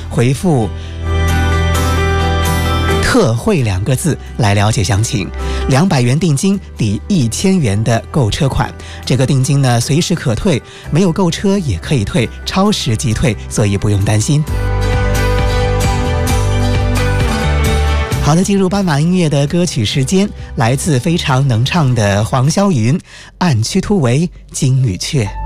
回复特惠2个字来了解详情。200元定金抵1000元的购车款，这个定金呢随时可退，没有购车也可以退，超时即退，所以不用担心。好的，进入斑马音乐的歌曲时间，来自非常能唱的黄霄云，《暗区突围金羽雀》。